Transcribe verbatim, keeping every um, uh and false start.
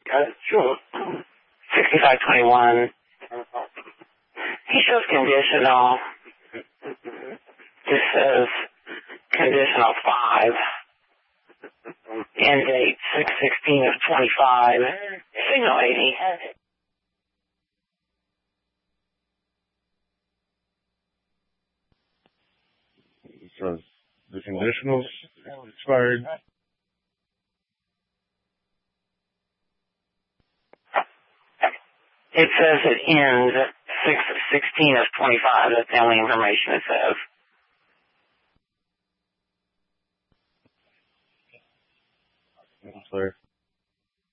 sixty-five twenty-one. He shows conditional. Just says conditional five. End date six sixteen of twenty-five. Signal eighty. So the conditionals expired. It says it ends at six sixteen of twenty-five. That's the only information it says. Sorry.